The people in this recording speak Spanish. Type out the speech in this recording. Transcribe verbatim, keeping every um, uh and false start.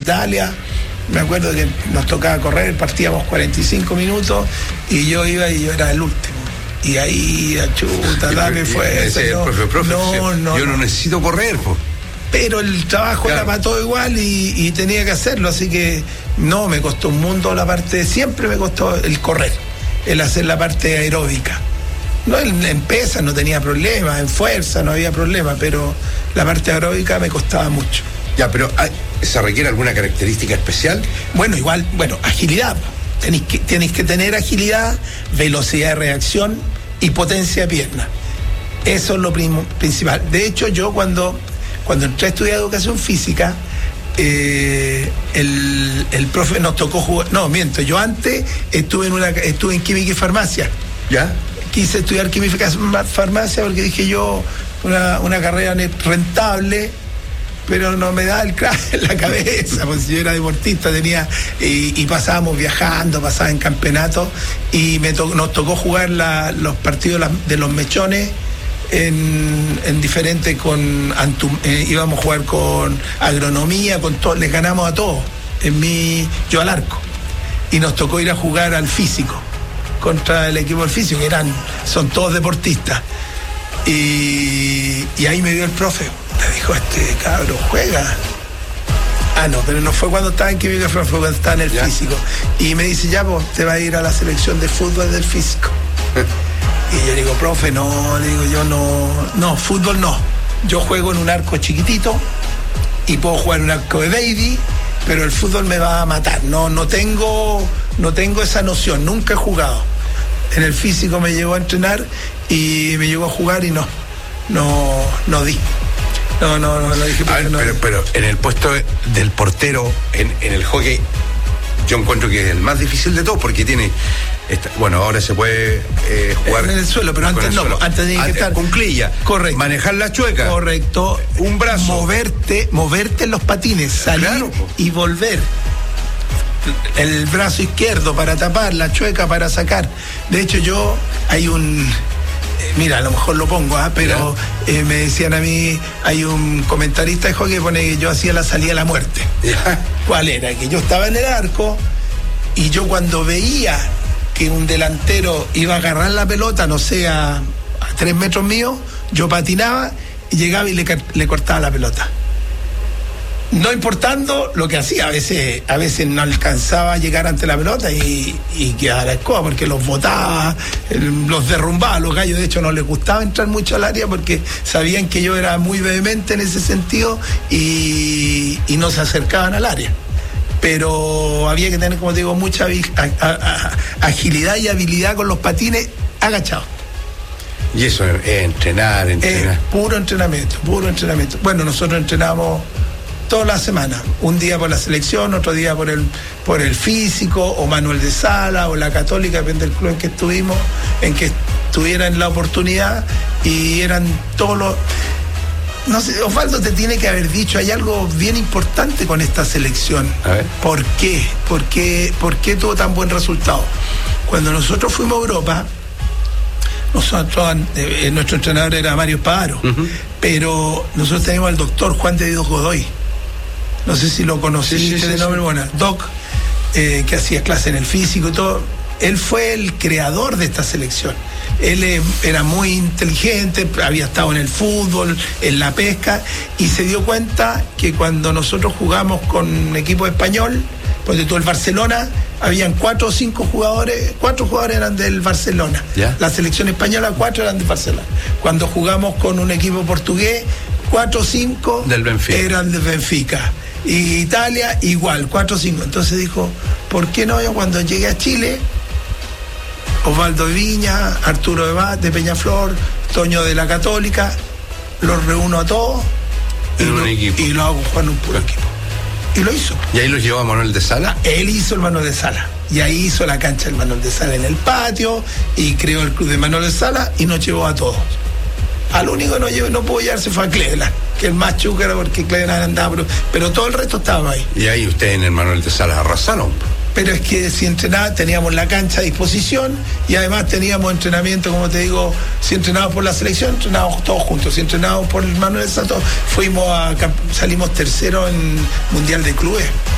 Italia. Me acuerdo que nos tocaba correr, partíamos cuarenta y cinco minutos y yo iba y yo era el último. Y ahí, a chuta, dame fuerza. No, profe, profe, no, no, yo no, no necesito correr, pues. Pero el trabajo claro. Era para todo igual y, y tenía que hacerlo, así que no, me costó un mundo la parte, siempre me costó el correr, el hacer la parte aeróbica. No, en, en pesas no tenía problema, en fuerza no había problema, pero la parte aeróbica me costaba mucho. Ya, pero ¿se requiere alguna característica especial? Bueno, igual, bueno, agilidad. Tenéis que, tenéis que tener agilidad, velocidad de reacción y potencia de pierna. Eso es lo prim- principal. De hecho, yo cuando, cuando entré a estudiar educación física, eh, el, el profe nos tocó jugar. No, miento, yo antes estuve en una estuve en química y farmacia. ¿Ya? Quise estudiar química y farmacia porque dije yo, una, una carrera rentable, pero no me da el crack en la cabeza, pues yo era deportista, tenía, y, y pasábamos viajando, pasaba en campeonatos, y me to, nos tocó jugar la, los partidos la, de los mechones en, en diferentes, con Antum, eh, íbamos a jugar con agronomía, con todo, les ganamos a todos, en mi, yo al arco, y nos tocó ir a jugar al físico, contra el equipo del físico, que eran, son todos deportistas, y, y ahí me vio el profe. Me dijo, este cabro juega. Ah, no, pero no fue cuando estaba en química, fue cuando estaba en el ¿Ya? Físico. Y me dice, ya, pues, te va a ir a la selección de fútbol del físico. Y yo digo, profe, no, le digo, yo no, no, fútbol no. Yo juego en un arco chiquitito y puedo jugar en un arco de baby, pero el fútbol me va a matar. No, no tengo, no tengo esa noción, nunca he jugado. En el físico me llegó a entrenar y me llegó a jugar y no, no, no di. No, no, no, no dije. A ver, no. Pero, pero en el puesto del portero, en, en el hockey, yo encuentro que es el más difícil de todos porque tiene. Esta, bueno, ahora se puede eh, jugar. En el suelo, pero antes no, suelo. antes tenía que estar. Con clilla. Correcto. Manejar la chueca. Correcto. Un brazo. Moverte, moverte en los patines, salir claro. y volver. El brazo izquierdo para tapar, la chueca para sacar. De hecho, yo, hay un. Mira, a lo mejor lo pongo, ¿eh? pero eh, me decían a mí, hay un comentarista de hockey que pone que yo hacía la salida a la muerte. ¿Ya? ¿Cuál era? Que yo estaba en el arco y yo cuando veía que un delantero iba a agarrar la pelota, no sé, a, a tres metros mío, yo patinaba y llegaba y le, le cortaba la pelota. No importando lo que hacía, a veces a veces no alcanzaba a llegar ante la pelota y, y quedaba la escoba porque los botaba, los derrumbaba. Los gallos de hecho no les gustaba entrar mucho al área porque sabían que yo era muy vehemente en ese sentido y, y no se acercaban al área. Pero había que tener, como te digo, mucha a, a, a, agilidad y habilidad con los patines agachados. Y eso es entrenar, entrenar. Es puro entrenamiento, puro entrenamiento. Bueno, nosotros entrenamos toda la semana, un día por la selección, otro día por el por el físico, o Manuel de Sala, o la Católica, depende del club en que estuvimos, en que tuvieran la oportunidad, y eran todos los... No sé, Osvaldo te tiene que haber dicho, hay algo bien importante con esta selección. A ver. ¿Por qué? ¿Por qué, por qué tuvo tan buen resultado? Cuando nosotros fuimos a Europa, nosotros, eh, nuestro entrenador era Mario Espadaro, uh-huh. pero nosotros teníamos al doctor Juan de Dios Godoy. No sé si lo conociste sí, sí, de sí, nombre, sí. Bueno, Doc, eh, que hacía clase en el físico y todo. Él fue el creador de esta selección. Él eh, era muy inteligente, había estado en el fútbol, en la pesca, y se dio cuenta que cuando nosotros jugamos con un equipo español, pues de todo el Barcelona, habían cuatro o cinco jugadores, cuatro jugadores eran del Barcelona. ¿Ya? La selección española, cuatro eran del Barcelona. Cuando jugamos con un equipo portugués, cuatro o cinco del Benfica. Eran del Benfica. Y Italia igual, cuatro o cinco. Entonces dijo, ¿por qué no yo cuando llegué a Chile, Osvaldo Viña, Arturo de Bat, de Peñaflor, Toño de la Católica, los reúno a todos y, lo, y lo hago jugar en un puro equipo? Y lo hizo. ¿Y ahí lo llevó a Manuel de Sala? Él hizo el Manuel de Sala. Y ahí hizo la cancha del Manuel de Sala en el patio, y creó el club de Manuel de Sala y nos llevó a todos. Al único que no, llevo, no pudo llevarse fue a Cleveland, que el más chúcara porque Cleveland andaba, pero, pero todo el resto estaba ahí. Y ahí ustedes en el Manuel de Sala arrasaron. Pero es que si entrenaba, teníamos la cancha a disposición y además teníamos entrenamiento, como te digo, si entrenábamos por la selección, entrenábamos todos juntos. Si entrenábamos por el Manuel de Sala, fuimos a, salimos tercero en Mundial de Clubes.